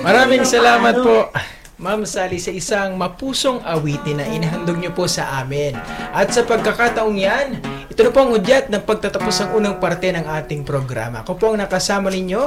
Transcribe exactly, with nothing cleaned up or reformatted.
Maraming salamat po, Ma'am Sally, sa isang mapusong awitin na inahandog niyo po sa amin. At sa pagkakataong yan, ito na po ang hudyat ng pagtatapos ng unang parte ng ating programa. Ako po ang nakasama ninyo,